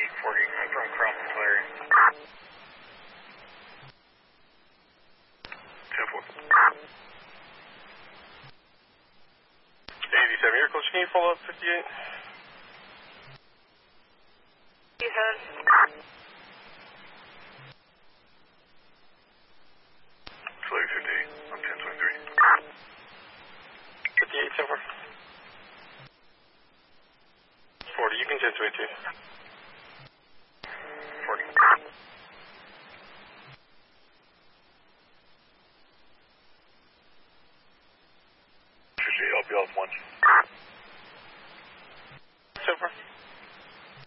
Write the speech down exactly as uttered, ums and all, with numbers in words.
eight forty, I'm from Cromwell, Larry. ten four. eighty-seven, you're close. Can you follow up fifty-eight? eighty-seven. Flight fifty-eight, I'm ten twenty-three. fifty-eight, ten four. forty, you can ten twenty-two.